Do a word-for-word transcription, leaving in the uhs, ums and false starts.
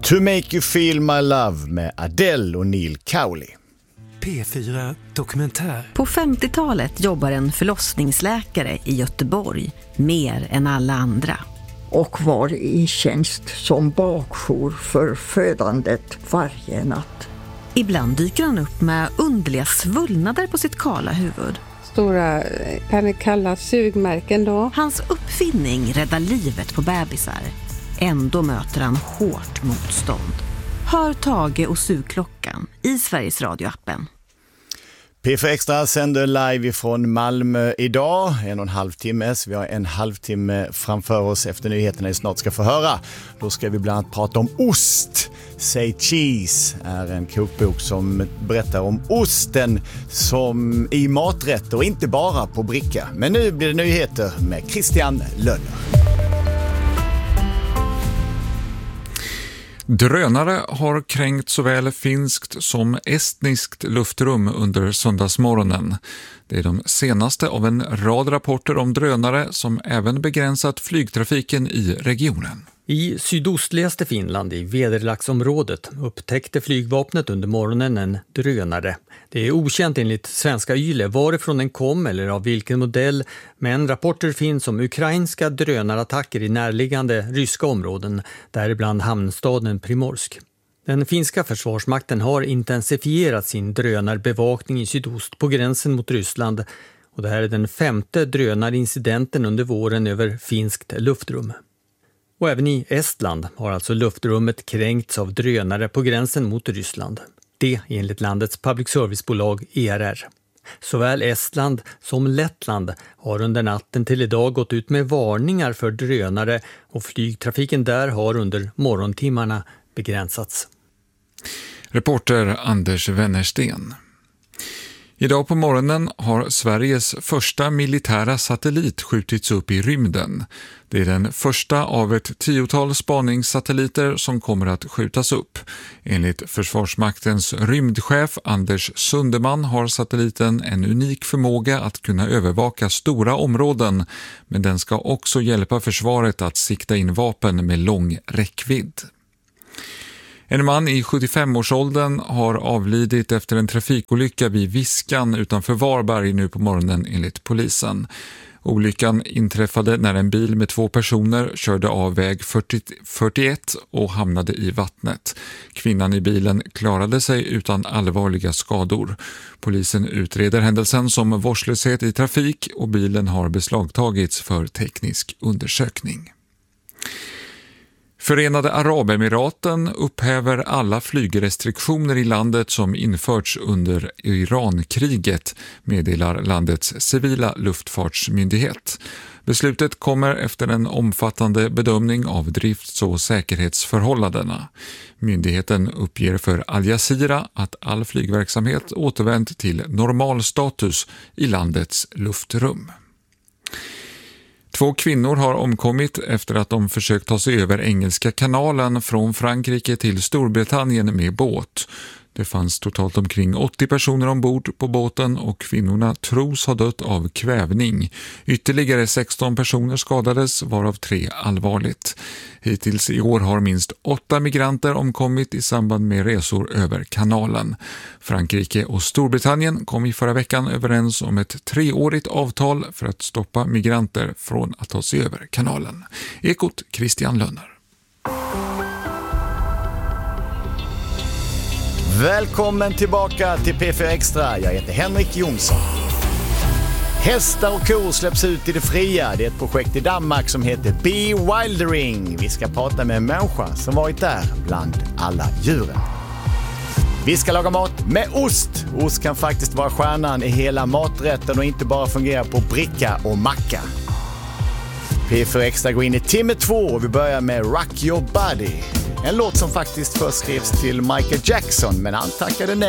To Make You Feel My Love med Adele och Neil Cowley. P fyra Dokumentär. På femtiotalet jobbar en förlossningsläkare i Göteborg mer än alla andra. Och var i tjänst som bakjour för födandet varje natt. Ibland dyker han upp med underliga svullnader på sitt kala huvud. Stora, kan det kallas sugmärken då? Hans uppfinning räddar livet på bebisar. Ändå möter han hårt motstånd. Hör Tage och sugklockan i Sveriges radioappen. P fyra Extra sänder live från Malmö idag, en och en halv timme. Så vi har en halvtimme framför oss efter nyheterna vi snart ska få höra. Då ska vi bland annat prata om ost. Say Cheese är en kokbok som berättar om osten som i maträtt och inte bara på bricka. Men nu blir det nyheter med Christian Lönner. Drönare har kränkt såväl finskt som estniskt luftrum under söndagsmorgonen. Det är de senaste av en rad rapporter om drönare som även begränsat flygtrafiken i regionen. I sydostligaste Finland i Väderlaxområdet upptäckte flygvapnet under morgonen en drönare. Det är okänt enligt svenska Yle varifrån den kom eller av vilken modell, men rapporter finns om ukrainska drönarattacker i närliggande ryska områden, däribland hamnstaden Primorsk. Den finska försvarsmakten har intensifierat sin drönarbevakning i sydost på gränsen mot Ryssland, och det här är den femte drönarincidenten under våren över finskt luftrum. Och även i Estland har alltså luftrummet kränkts av drönare på gränsen mot Ryssland. Det enligt landets public service-bolag E R R. Såväl Estland som Lettland har under natten till idag gått ut med varningar för drönare, och flygtrafiken där har under morgontimmarna begränsats. Reporter Anders Wennersten. Idag på morgonen har Sveriges första militära satellit skjutits upp i rymden. Det är den första av ett tiotal spaningssatelliter som kommer att skjutas upp. Enligt Försvarsmaktens rymdchef Anders Sundeman har satelliten en unik förmåga att kunna övervaka stora områden, men den ska också hjälpa försvaret att sikta in vapen med lång räckvidd. En man i sjuttiofemårsåldern har avlidit efter en trafikolycka vid Viskan utanför Varberg nu på morgonen enligt polisen. Olyckan inträffade när en bil med två personer körde av väg fyrtio, fyrtioett och hamnade i vattnet. Kvinnan i bilen klarade sig utan allvarliga skador. Polisen utreder händelsen som vårdslöshet i trafik och bilen har beslagtagits för teknisk undersökning. Förenade Arabemiraten upphäver alla flygrestriktioner i landet som införts under Irankriget, meddelar landets civila luftfartsmyndighet. Beslutet kommer efter en omfattande bedömning av drifts- och säkerhetsförhållandena. Myndigheten uppger för Al Jazeera att all flygverksamhet återvänt till normalstatus i landets luftrum. Två kvinnor har omkommit efter att de försökt ta sig över Engelska kanalen från Frankrike till Storbritannien med båt. Det fanns totalt omkring åttio personer ombord på båten och kvinnorna tros ha dött av kvävning. Ytterligare sexton personer skadades, varav tre allvarligt. Hittills i år har minst åtta migranter omkommit i samband med resor över kanalen. Frankrike och Storbritannien kom i förra veckan överens om ett treårigt avtal för att stoppa migranter från att ta sig över kanalen. Ekot Christian Lönner. Välkommen tillbaka till P fyra Extra. Jag heter Henrik Jonsson. Hästar och kor släpps ut i det fria. Det är ett projekt i Danmark som heter Bewildering. Vi ska prata med en människa som varit där bland alla djuren. Vi ska laga mat med ost. Ost kan faktiskt vara stjärnan i hela maträtten och inte bara fungera på bricka och macka. P fyra Extra går in i timme två och vi börjar med Rock Your Body. En låt som faktiskt först skrevs till Michael Jackson, men han tackade nej.